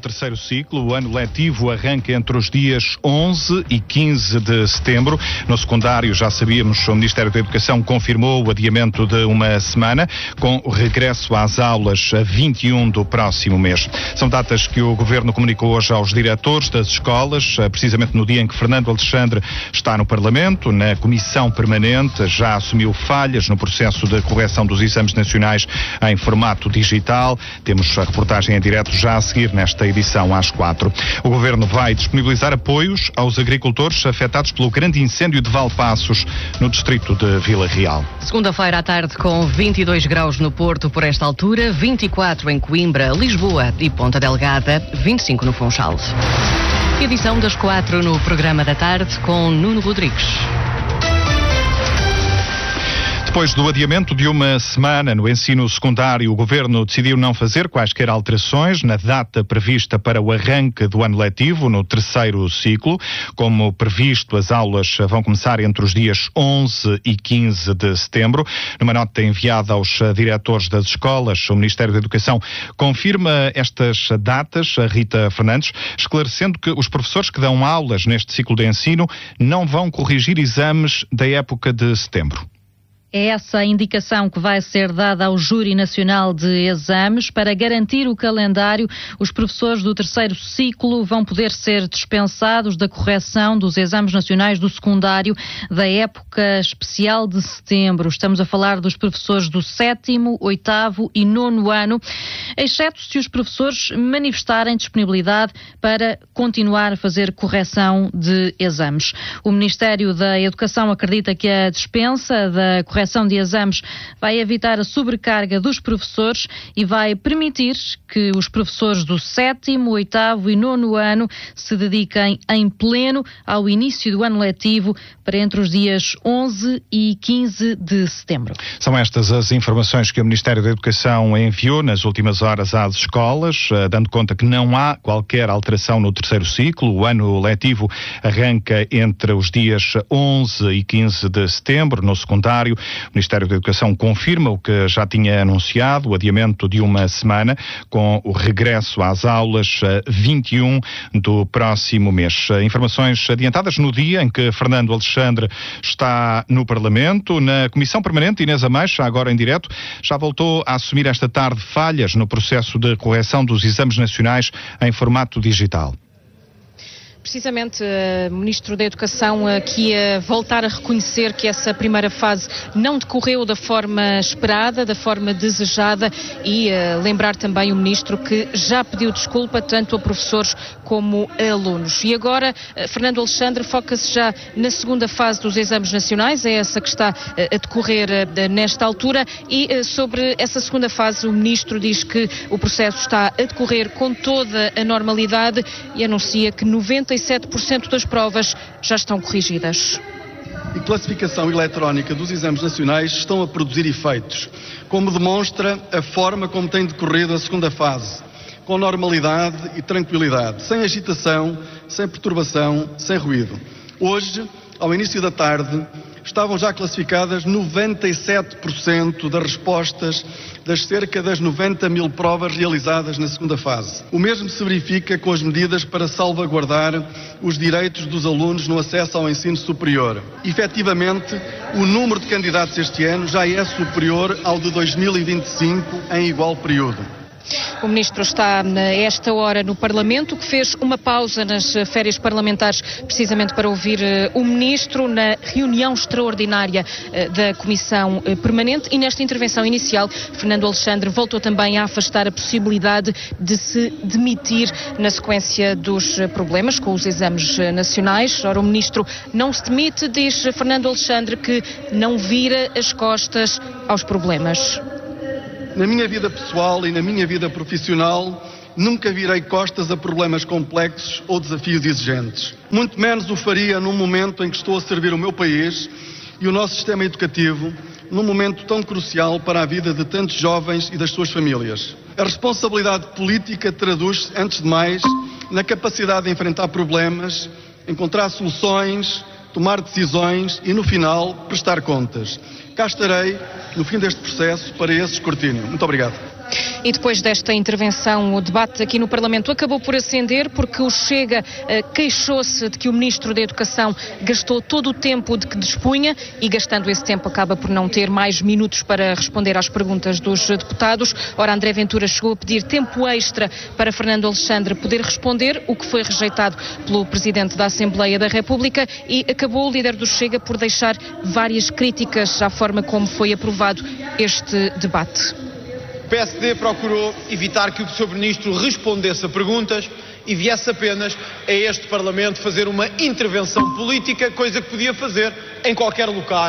terceiro ciclo. O ano letivo arranca entre os dias 11 e 15 de setembro. No secundário, já sabíamos, o Ministério da Educação confirmou o adiamento de uma semana, com o regresso às aulas a 21 do próximo mês. São datas que o Governo comunicou hoje aos diretores das escolas, precisamente no dia em que Fernando Alexandre está no Parlamento, na Comissão Permanente, já assumiu falhas no processo de correção dos exames nacionais em formato digital. Temos a reportagem em direto já a seguir nesta edição às 4. O Governo vai disponibilizar apoios aos agricultores afetados pelo grande incêndio de Valpaços, no distrito de Vila Real. Segunda-feira à tarde com 22 graus no Porto por esta altura, 24 em Coimbra, Lisboa e Ponta Delgada, 25 no Funchal. Edição das 4 no programa da tarde com Nuno Rodrigues. Depois do adiamento de uma semana no ensino secundário, o Governo decidiu não fazer quaisquer alterações na data prevista para o arranque do ano letivo, no terceiro ciclo. Como previsto, as aulas vão começar entre os dias 11 e 15 de setembro. Numa nota enviada aos diretores das escolas, o Ministério da Educação confirma estas datas, a Rita Fernandes, esclarecendo que os professores que dão aulas neste ciclo de ensino não vão corrigir exames da época de setembro. É essa a indicação que vai ser dada ao Júri Nacional de Exames. Para garantir o calendário, os professores do terceiro ciclo vão poder ser dispensados da correção dos exames nacionais do secundário da época especial de setembro. Estamos a falar dos professores do 7º, 8º e 9º ano, exceto se os professores manifestarem disponibilidade para continuar a fazer correção de exames. O Ministério da Educação acredita que a dispensa da correção de exames vai evitar a sobrecarga dos professores e vai permitir que os professores do 7º, 8º e 9º ano se dediquem em pleno ao início do ano letivo para entre os dias 11 e 15 de setembro. São estas as informações que o Ministério da Educação enviou nas últimas horas às escolas, dando conta que não há qualquer alteração no terceiro ciclo. O ano letivo arranca entre os dias 11 e 15 de setembro, no secundário. O Ministério da Educação confirma o que já tinha anunciado, o adiamento de uma semana, com o regresso às aulas 21 do próximo mês. Informações adiantadas no dia em que Fernando Alexandre está no Parlamento. Na Comissão Permanente, Inês Ameixa, agora em direto, já voltou a assumir esta tarde falhas no processo de correção dos exames nacionais em formato digital. Precisamente, o Ministro da Educação aqui ia voltar a reconhecer que essa primeira fase não decorreu da forma esperada, da forma desejada, e lembrar também o Ministro que já pediu desculpa tanto a professores como a alunos. E agora, Fernando Alexandre foca-se já na segunda fase dos exames nacionais, é essa que está a decorrer nesta altura, e sobre essa segunda fase o Ministro diz que o processo está a decorrer com toda a normalidade e anuncia que 97% das provas já estão corrigidas. E classificação eletrónica dos exames nacionais estão a produzir efeitos, como demonstra a forma como tem decorrido a segunda fase, com normalidade e tranquilidade, sem agitação, sem perturbação, sem ruído. Hoje, ao início da tarde, estavam já classificadas 97% das respostas das cerca das 90 mil provas realizadas na segunda fase. O mesmo se verifica com as medidas para salvaguardar os direitos dos alunos no acesso ao ensino superior. Efetivamente, o número de candidatos este ano já é superior ao de 2025 em igual período. O Ministro está a esta hora no Parlamento, que fez uma pausa nas férias parlamentares precisamente para ouvir o Ministro na reunião extraordinária da Comissão Permanente, e nesta intervenção inicial Fernando Alexandre voltou também a afastar a possibilidade de se demitir na sequência dos problemas com os exames nacionais. Ora, o Ministro não se demite, diz Fernando Alexandre, que não vira as costas aos problemas. Na minha vida pessoal e na minha vida profissional, nunca virei costas a problemas complexos ou desafios exigentes. Muito menos o faria num momento em que estou a servir o meu país e o nosso sistema educativo, num momento tão crucial para a vida de tantos jovens e das suas famílias. A responsabilidade política traduz-se, antes de mais, na capacidade de enfrentar problemas, encontrar soluções, tomar decisões e, no final, prestar contas. Cá estarei, no fim deste processo, para esse escrutínio. Muito obrigado. E depois desta intervenção, o debate aqui no Parlamento acabou por acender porque o Chega queixou-se de que o Ministro da Educação gastou todo o tempo de que dispunha e, gastando esse tempo, acaba por não ter mais minutos para responder às perguntas dos deputados. Ora, André Ventura chegou a pedir tempo extra para Fernando Alexandre poder responder, o que foi rejeitado pelo Presidente da Assembleia da República, e acabou o líder do Chega por deixar várias críticas à forma como foi aprovado este debate. O PSD procurou evitar que o Sr. Ministro respondesse a perguntas e viesse apenas a este Parlamento fazer uma intervenção política, coisa que podia fazer em qualquer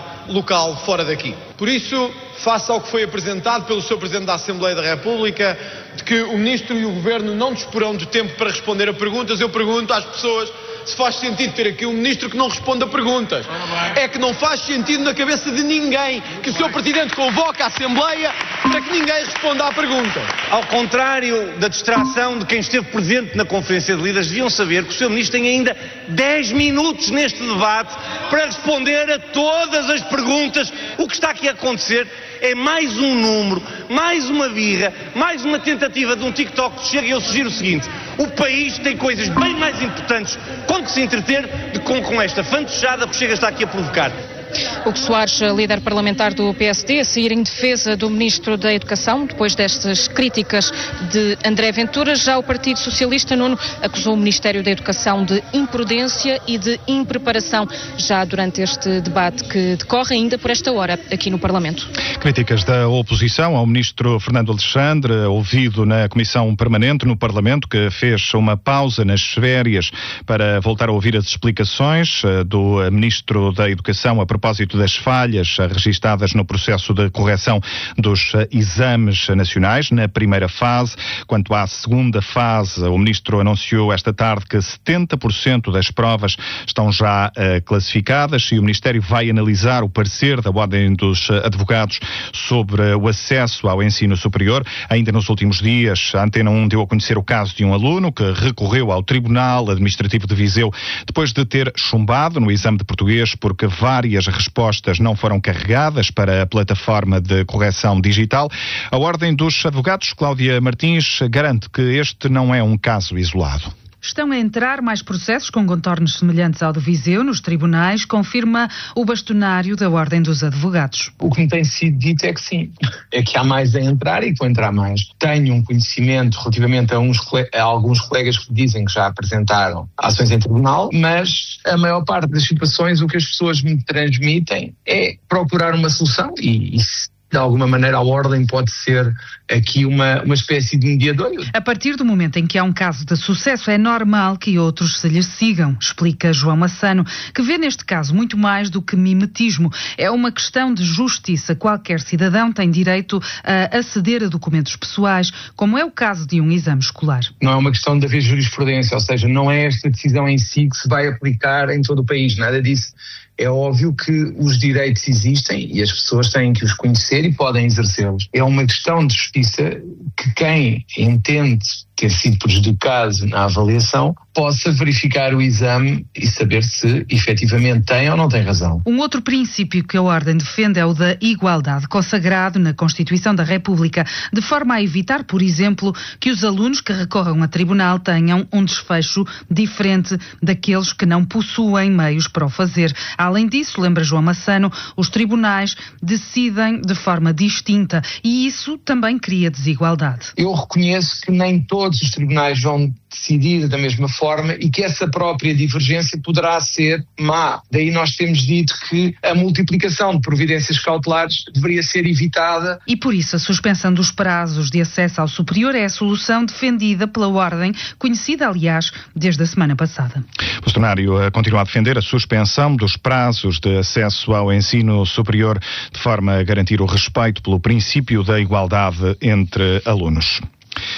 local fora daqui. Por isso, face ao que foi apresentado pelo Sr. Presidente da Assembleia da República, de que o Ministro e o Governo não disporão de tempo para responder a perguntas, eu pergunto às pessoas se faz sentido ter aqui um Ministro que não responde a perguntas. É que não faz sentido na cabeça de ninguém que o Sr. Presidente convoque a Assembleia para que ninguém responda à pergunta. Ao contrário da distração de quem esteve presente na Conferência de Líderes, deviam saber que o Sr. Ministro tem ainda 10 minutos neste debate para responder a todas as perguntas. O que está aqui a acontecer é mais um número, mais uma birra, mais uma tentativa de um TikTok que chega. E eu sugiro o seguinte: o país tem coisas bem mais importantes com que se entreter do que com esta fantochada que Chega está aqui a provocar. Hugo Soares, líder parlamentar do PSD, a sair em defesa do Ministro da Educação, depois destas críticas de André Ventura. Já o Partido Socialista, Nuno, acusou o Ministério da Educação de imprudência e de impreparação, já durante este debate que decorre ainda por esta hora aqui no Parlamento. Críticas da oposição ao Ministro Fernando Alexandre, ouvido na Comissão Permanente no Parlamento, que fez uma pausa nas férias para voltar a ouvir as explicações do Ministro da Educação a propósito das falhas registadas no processo de correção dos exames nacionais na primeira fase. Quanto à segunda fase, o Ministro anunciou esta tarde que 70% das provas estão já classificadas e o Ministério vai analisar o parecer da Ordem dos Advogados sobre o acesso ao ensino superior. Ainda nos últimos dias, a Antena 1 deu a conhecer o caso de um aluno que recorreu ao Tribunal Administrativo de Viseu depois de ter chumbado no exame de português porque várias respostas não foram carregadas para a plataforma de correção digital. A Ordem dos Advogados, Cláudia Martins, garante que este não é um caso isolado. Estão a entrar mais processos com contornos semelhantes ao de Viseu nos tribunais, confirma o bastonário da Ordem dos Advogados. O que me tem sido dito é que sim, é que há mais a entrar e que vão entrar mais. Tenho um conhecimento relativamente a alguns colegas que dizem que já apresentaram ações em tribunal, mas a maior parte das situações o que as pessoas me transmitem é procurar uma solução e de alguma maneira a Ordem pode ser aqui uma espécie de mediador. A partir do momento em que há um caso de sucesso, é normal que outros se lhes sigam, explica João Massano, que vê neste caso muito mais do que mimetismo. É uma questão de justiça. Qualquer cidadão tem direito a aceder a documentos pessoais, como é o caso de um exame escolar. Não é uma questão de haver jurisprudência, ou seja, não é esta decisão em si que se vai aplicar em todo o país, nada disso. É óbvio que os direitos existem e as pessoas têm que os conhecer e podem exercê-los. É uma questão de justiça que quem entende ter sido prejudicado na avaliação possa verificar o exame e saber se efetivamente tem ou não tem razão. Um outro princípio que a Ordem defende é o da igualdade, consagrado na Constituição da República, de forma a evitar, por exemplo, que os alunos que recorram a tribunal tenham um desfecho diferente daqueles que não possuem meios para o fazer. Além disso, lembra João Massano, os tribunais decidem de forma distinta e isso também cria desigualdade. Eu reconheço que nem todos os tribunais vão decidir da mesma forma e que essa própria divergência poderá ser má. Daí nós temos dito que a multiplicação de providências cautelares deveria ser evitada. E por isso a suspensão dos prazos de acesso ao superior é a solução defendida pela Ordem, conhecida, aliás, desde a semana passada. O bastonário continua a defender a suspensão dos prazos de acesso ao ensino superior de forma a garantir o respeito pelo princípio da igualdade entre alunos.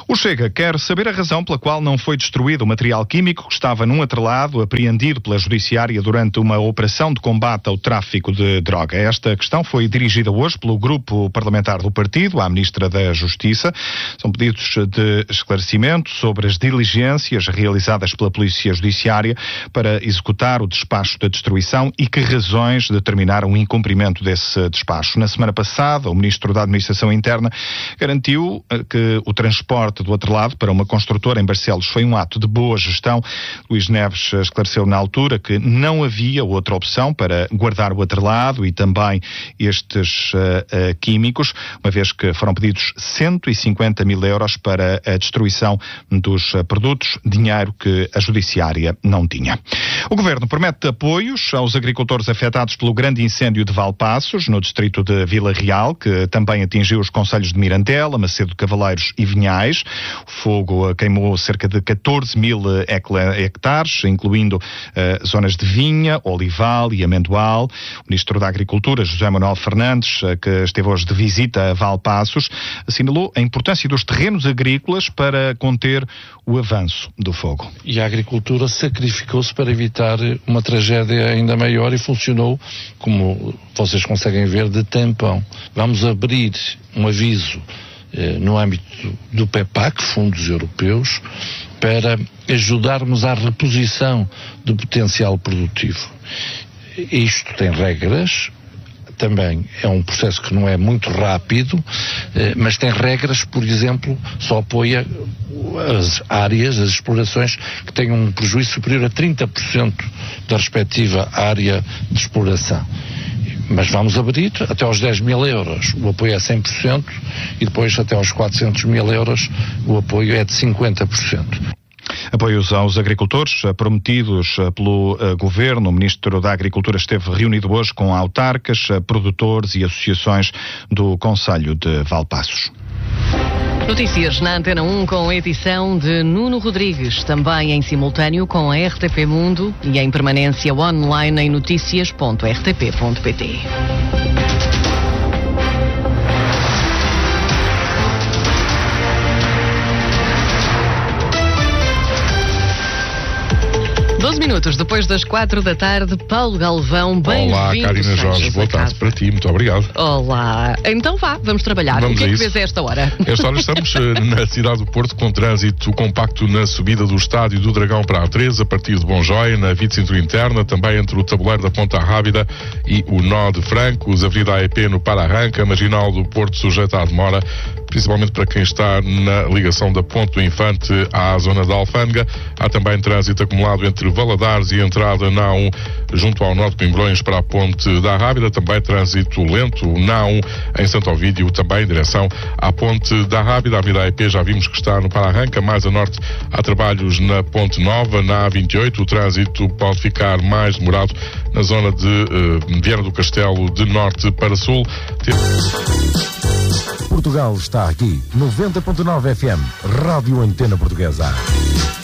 O Chega quer saber a razão pela qual não foi destruído o material químico que estava num atrelado apreendido pela Judiciária durante uma operação de combate ao tráfico de droga. Esta questão foi dirigida hoje pelo grupo parlamentar do partido à Ministra da Justiça. São pedidos de esclarecimento sobre as diligências realizadas pela Polícia Judiciária para executar o despacho da destruição e que razões determinaram o incumprimento desse despacho. Na semana passada, o Ministro da Administração Interna garantiu que o transporte do atrelado para uma construtora em Barcelos foi um ato de boa gestão. Luís Neves esclareceu na altura que não havia outra opção para guardar o atrelado e também estes químicos, uma vez que foram pedidos 150 mil euros para a destruição dos produtos, dinheiro que a Judiciária não tinha. O Governo promete apoios aos agricultores afetados pelo grande incêndio de Valpaços, no distrito de Vila Real, que também atingiu os concelhos de Mirandela, Macedo de Cavaleiros e Vinhais. O fogo queimou cerca de 14 mil hectares, incluindo zonas de vinha, olival e amendoal. O Ministro da Agricultura, José Manuel Fernandes, que esteve hoje de visita a Valpaços, assinalou a importância dos terrenos agrícolas para conter o avanço do fogo. E a agricultura sacrificou-se para evitar uma tragédia ainda maior e funcionou, como vocês conseguem ver, de tampão. Vamos abrir um aviso no âmbito do PEPAC, fundos europeus, para ajudarmos à reposição do potencial produtivo. Isto tem regras, também é um processo que não é muito rápido, mas tem regras, por exemplo, só apoia as áreas, as explorações que tenham um prejuízo superior a 30% da respectiva área de exploração. Mas vamos abrir até aos 10 mil euros, o apoio é 100%, e depois até aos 400 mil euros o apoio é de 50%. Apoios aos agricultores prometidos pelo Governo. O Ministro da Agricultura esteve reunido hoje com autarcas, produtores e associações do Concelho de Valpaços. Notícias na Antena 1 com a edição de Nuno Rodrigues, também em simultâneo com a RTP Mundo e em permanência online em noticias.rtp.pt. Minutos depois das 4 da tarde, Paulo Galvão, bem-vindo. Olá, Karina Jorge, boa tarde para ti, muito obrigado. Olá, então vamos trabalhar. O que é que vês a esta hora? Esta hora estamos na cidade do Porto com trânsito compacto na subida do Estádio do Dragão para a A3, a partir de Bonjói, na via de cintura interna, também entre o tabuleiro da Ponta Rábida e o nó de Francos, Avenida AEP no Para-Arranca, marginal do Porto sujeita à demora, principalmente para quem está na ligação da Ponte do Infante à zona da Alfândega. Há também trânsito acumulado entre Valadares e a entrada na A1 junto ao Norte de Coimbrões para a Ponte da Rábida. Também trânsito lento na A1 em Santo Ovídio, também em direção à Ponte da Rábida. A Avenida AEP já vimos que está no Para-Arranca. Mais a norte há trabalhos na Ponte Nova, na A28. O trânsito pode ficar mais demorado na zona de Viana do Castelo, de norte para sul. Portugal está aqui, 90.9 FM, Rádio Antena Portuguesa.